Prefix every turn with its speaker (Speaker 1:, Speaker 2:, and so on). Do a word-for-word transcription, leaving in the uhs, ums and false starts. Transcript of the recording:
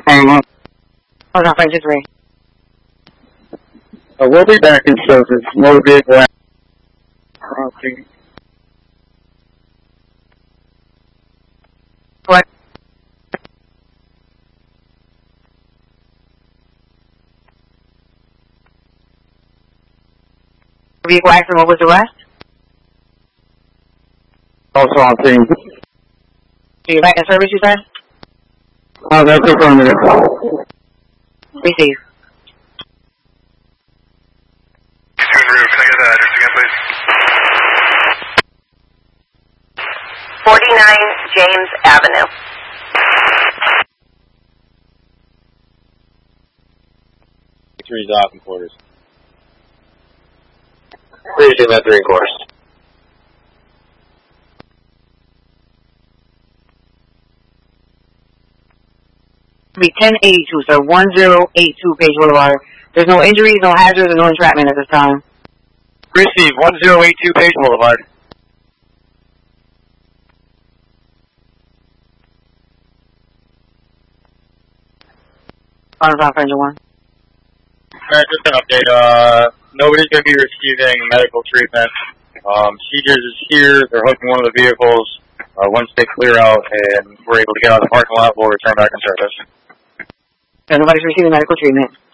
Speaker 1: Um,
Speaker 2: Hold on, five two three.
Speaker 1: uh, we'll be back in service. Motor vehicle. Okay.
Speaker 2: What? Vehicle accident, what was the rest?
Speaker 1: Also on scene.
Speaker 2: So you're back in service, you said?
Speaker 1: Oh, that's affirmative.
Speaker 2: Receive.
Speaker 3: Can I get that address again, please?
Speaker 4: forty-nine James Avenue.
Speaker 5: Three's off in quarters.
Speaker 3: Please do that three quarters.
Speaker 2: Be ten eighty-two, sir. one zero eight two Page Boulevard. There's no injuries, no hazards, and no entrapment at this time.
Speaker 3: Receive one zero eight two Page Boulevard.
Speaker 2: On the engine one.
Speaker 5: Alright, just an update. Uh, nobody's going to be receiving medical treatment. Um, Seegers is here. They're hooking one of the vehicles. Uh, once they clear out and we're able to get out of the parking lot, we'll return back in service.
Speaker 2: So nobody's receiving medical treatment.